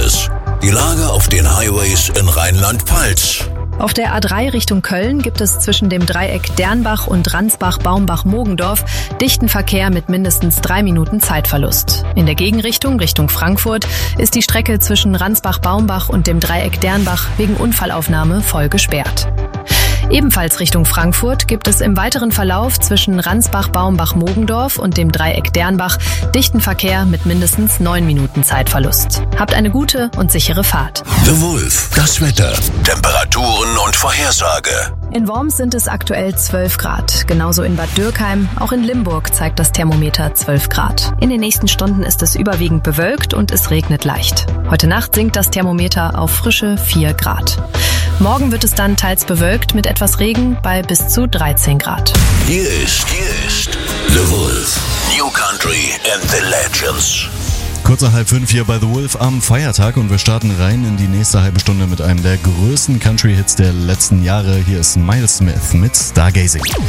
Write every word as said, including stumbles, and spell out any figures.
Verkehrs. Die Lage auf den Highways in Rheinland-Pfalz. Auf der A drei Richtung Köln gibt es zwischen dem Dreieck Dernbach und Ransbach-Baumbach-Mogendorf dichten Verkehr mit mindestens drei Minuten Zeitverlust. In der Gegenrichtung Richtung Frankfurt ist die Strecke zwischen Ransbach-Baumbach und dem Dreieck Dernbach wegen Unfallaufnahme voll gesperrt. Ebenfalls Richtung Frankfurt gibt es im weiteren Verlauf zwischen Ransbach-Baumbach-Mogendorf und dem Dreieck Dernbach dichten Verkehr mit mindestens neun Minuten Zeitverlust. Habt eine gute und sichere Fahrt. The Wolf, das Wetter, Temperaturen und Vorhersage. In Worms sind es aktuell zwölf Grad. Genauso in Bad Dürkheim. Auch in Limburg zeigt das Thermometer zwölf Grad. In den nächsten Stunden ist es überwiegend bewölkt und es regnet leicht. Heute Nacht sinkt das Thermometer auf frische vier Grad. Morgen wird es dann teils bewölkt mit etwas Regen bei bis zu dreizehn Grad. Hier ist, hier ist The Wolf, New Country and the Legends. Kurzer halb fünf hier bei The Wolf am Feiertag und wir starten rein in die nächste halbe Stunde mit einem der größten Country-Hits der letzten Jahre. Hier ist Miles Smith mit Stargazing.